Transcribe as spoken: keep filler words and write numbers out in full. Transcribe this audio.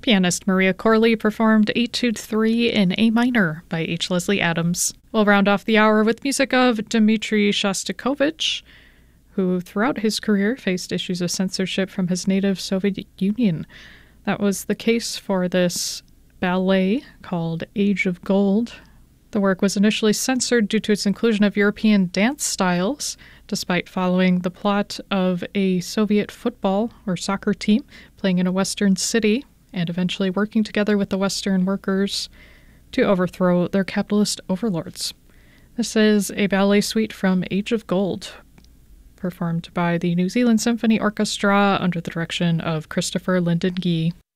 Pianist Maria Corley performed Etude three in A minor by H. Leslie Adams. We'll round off the hour with music of Dmitri Shostakovich, who throughout his career faced issues of censorship from his native Soviet Union. That was the case for this ballet called Age of Gold. The work was initially censored due to its inclusion of European dance styles, despite following the plot of a Soviet football or soccer team playing in a Western city and eventually working together with the Western workers to overthrow their capitalist overlords. This is a ballet suite from Age of Gold, performed by the New Zealand Symphony Orchestra under the direction of Christopher Lyndon Gee.